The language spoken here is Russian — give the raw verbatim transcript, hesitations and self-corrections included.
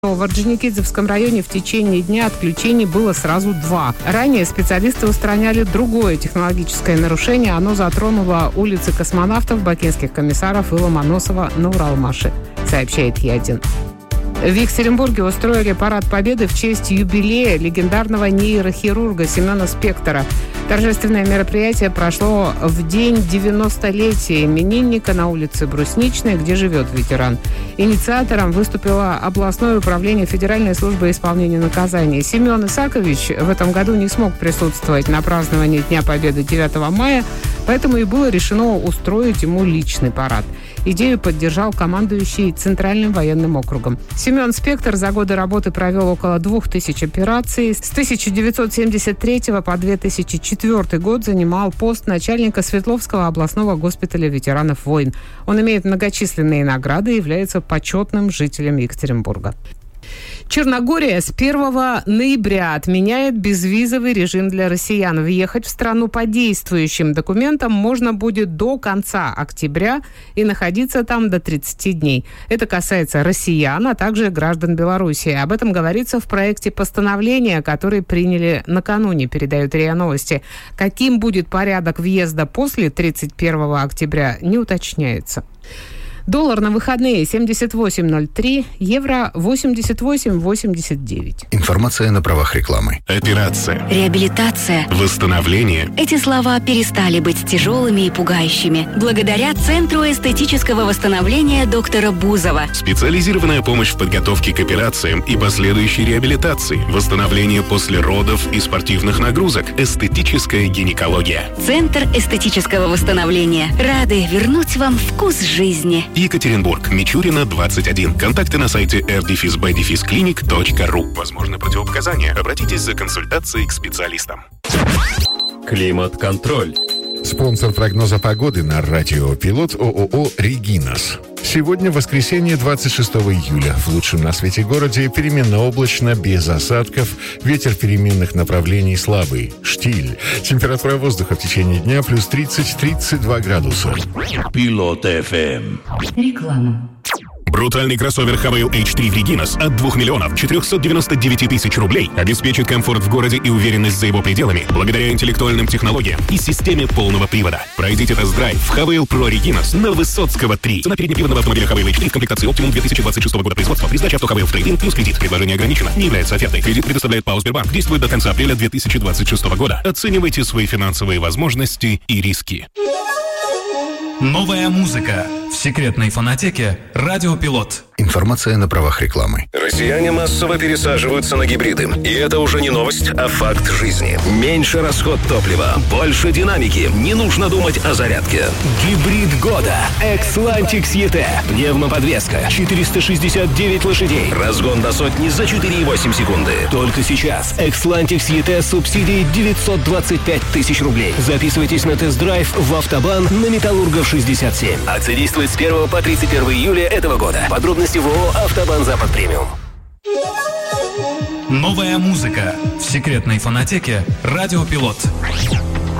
В Орджоникидзевском районе в течение дня отключений было сразу два. Ранее специалисты устраняли другое технологическое нарушение. Оно затронуло улицы Космонавтов, Бакинских комиссаров и Ломоносова на Уралмаше, сообщает Е один. В Екатеринбурге устроили парад Победы в честь юбилея легендарного нейрохирурга Семена Спектора. Торжественное мероприятие прошло в день девяностолетия именинника на улице Брусничной, где живет ветеран. Инициатором выступило областное управление Федеральной службы исполнения наказаний. Семен Исакович в этом году не смог присутствовать на праздновании Дня Победы девятого мая, поэтому и было решено устроить ему личный парад. Идею поддержал командующий Центральным военным округом. Семен Спектор за годы работы провел около двух тысяч операций. С тысяча девятьсот семьдесят третьего по две тысячи четвёртый год занимал пост начальника Свердловского областного госпиталя ветеранов войн. Он имеет многочисленные награды и является почетным жителем Екатеринбурга. Черногория с первого ноября отменяет безвизовый режим для россиян. Въехать в страну по действующим документам можно будет до конца октября и находиться там до тридцати дней. Это касается россиян, а также граждан Беларуси. Об этом говорится в проекте постановления, который приняли накануне, передают РИА Новости. Каким будет порядок въезда после тридцать первого октября, не уточняется. Доллар на выходные семьдесят восемь ноль три, евро восемьдесят восемь восемьдесят девять. Информация на правах рекламы. Операция. Реабилитация. Восстановление. Эти слова перестали быть тяжелыми и пугающими благодаря Центру эстетического восстановления доктора Бузова. Специализированная помощь в подготовке к операциям и последующей реабилитации. Восстановление после родов и спортивных нагрузок. Эстетическая гинекология. Центр эстетического восстановления. Рады вернуть вам вкус жизни. Екатеринбург, Мичурина, двадцать один. Контакты на сайте эр дефис бэ дефис клиник точка ру. Возможны противопоказания. Обратитесь за консультацией к специалистам. Климат-контроль. Спонсор прогноза погоды на радио «Пилот» ООО «Регинас». Сегодня воскресенье, двадцать шестого июля. В лучшем на свете городе переменно облачно, без осадков. Ветер переменных направлений слабый. Штиль. Температура воздуха в течение дня плюс тридцать - тридцать два градуса. Пилот эф эм. Реклама. Брутальный кроссовер Хавейл эйч три в Регинас от двух миллионов четырехсот девяноста девяти тысяч рублей обеспечит комфорт в городе и уверенность за его пределами благодаря интеллектуальным технологиям и системе полного привода. Пройдите тест-драйв в Хавейл Про Регинас на Высоцкого три. Цена переднеприводного автомобиля Хавейл эйч три в комплектации Optimum две тысячи двадцать шестого года производства при сдаче авто Хавейл в трейд-ин плюс кредит. Предложение ограничено, не является офертой. Кредит предоставляет ПАО Сбербанк. Действует до конца апреля две тысячи двадцать шестого года. Оценивайте свои финансовые возможности и риски. Новая музыка в секретной фонотеке «Радио Пилот». Информация на правах рекламы. Россияне массово пересаживаются на гибриды. И это уже не новость, а факт жизни. Меньше расход топлива, больше динамики. Не нужно думать о зарядке. Гибрид года. Xlantics и ти. Пневмоподвеска. четыреста шестьдесят девять лошадей. Разгон до сотни за четыре и восемь секунды. Только сейчас. Xlantics и ти с субсидией девятьсот двадцать пять тысяч рублей. Записывайтесь на тест-драйв в Автобан на Металлургов шестьдесят семь. Акция действует с первого по тридцать первого июля этого года. Подробности в ООО «Автобан Запад Премиум». Новая музыка в секретной фонотеке «Радио Пилот».